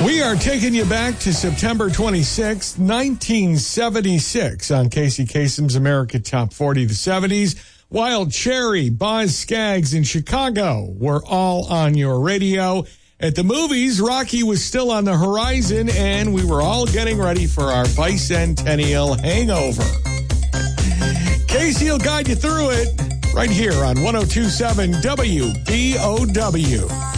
We are taking you back to September 26, 1976 on Casey Kasem's America Top 40 the 70s. Wild Cherry, Boz Scaggs, and Chicago were all on your radio. At the movies, Rocky was still on the horizon, and we were all getting ready for our bicentennial hangover. Casey will guide you through it right here on 102.7 WBOW.